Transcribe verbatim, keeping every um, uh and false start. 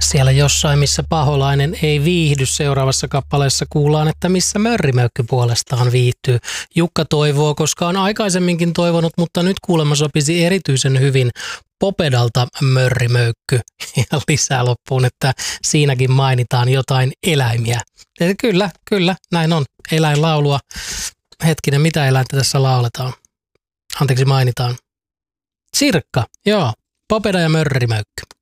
Siellä jossain, missä paholainen ei viihdy, seuraavassa kappaleessa kuullaan, että missä mörrimöykky puolestaan viihtyy. Jukka toivoo, koska on aikaisemminkin toivonut, mutta nyt kuulemma sopisi erityisen hyvin Popedalta mörrimöykky. Ja lisää loppuun, että siinäkin mainitaan jotain eläimiä. Ja kyllä, kyllä, näin on. Eläinlaulua. Hetkinen, mitä eläintä tässä lauletaan? Anteeksi, mainitaan. Sirkka, joo. Popeda ja mörrimöykky.